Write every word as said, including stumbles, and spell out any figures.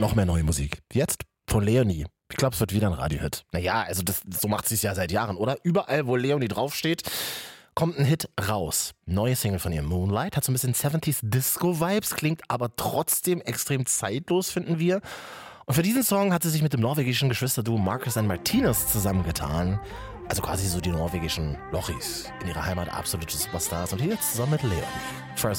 noch mehr neue Musik. Jetzt von Leonie. Ich glaube, es wird wieder ein Radiohit. Naja, also das, so macht sie es ja seit Jahren, oder? Überall, wo Leonie draufsteht, kommt ein Hit raus. Neue Single von ihr, Moonlight, hat so ein bisschen siebziger Disco-Vibes, klingt aber trotzdem extrem zeitlos, finden wir. Und für diesen Song hat sie sich mit dem norwegischen Geschwisterduo Marcus and Martinez zusammengetan. Also quasi so die norwegischen Lochis. In ihrer Heimat absolute Superstars. Und hier jetzt zusammen mit Leonie. First